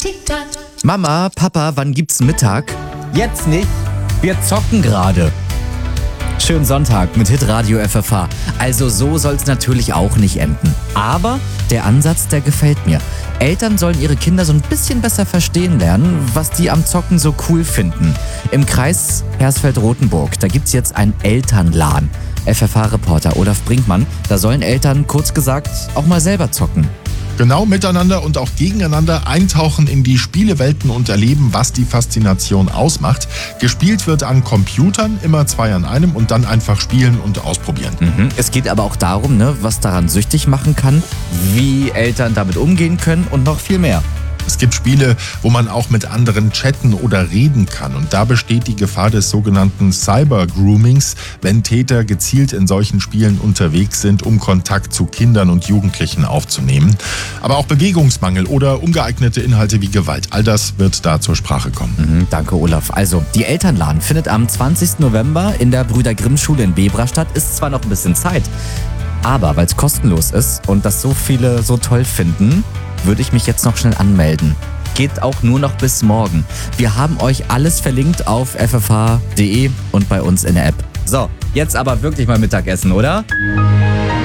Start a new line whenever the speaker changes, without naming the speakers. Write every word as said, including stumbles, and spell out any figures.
Tic-Tac.
Mama, Papa, wann gibt's Mittag?
Jetzt nicht. Wir zocken gerade.
Schönen Sonntag mit Hitradio F F H. Also so soll's natürlich auch nicht enden. Aber der Ansatz, der gefällt mir. Eltern sollen ihre Kinder so ein bisschen besser verstehen lernen, was die am Zocken so cool finden. Im Kreis Hersfeld-Rotenburg, da gibt's jetzt ein Elternlan. F F H-Reporter Olaf Brinkmann, da sollen Eltern, kurz gesagt, auch mal selber zocken.
Genau miteinander und auch gegeneinander eintauchen in die Spielewelten und erleben, was die Faszination ausmacht. Gespielt wird an Computern, immer zwei an einem und dann einfach spielen und ausprobieren.
Mhm. Es geht aber auch darum, ne, was daran süchtig machen kann, wie Eltern damit umgehen können und noch viel mehr.
Es gibt Spiele, wo man auch mit anderen chatten oder reden kann. Und da besteht die Gefahr des sogenannten Cyber-Groomings, wenn Täter gezielt in solchen Spielen unterwegs sind, um Kontakt zu Kindern und Jugendlichen aufzunehmen. Aber auch Bewegungsmangel oder ungeeignete Inhalte wie Gewalt, all das wird da zur Sprache kommen.
Mhm, danke, Olaf. Also, die Elternlan findet am zwanzigsten November in der Brüder-Grimm-Schule in Bebra statt. Ist zwar noch ein bisschen Zeit, aber weil es kostenlos ist und das so viele so toll finden, würde ich mich jetzt noch schnell anmelden. Geht auch nur noch bis morgen. Wir haben euch alles verlinkt auf f f h punkt d e und bei uns in der App. So, jetzt aber wirklich mal Mittagessen, oder?